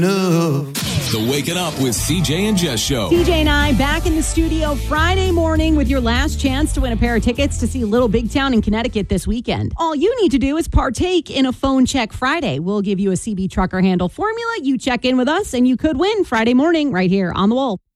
The Waking Up with CJ and Jess show. CJ and I back in the studio Friday morning with your last chance to win a pair of tickets to see Little Big Town in Connecticut this weekend. All you need to do is partake in a Phone Check Friday. We'll give you a CB Trucker handle formula. You check in with us and you could win Friday morning right here on The Wolf.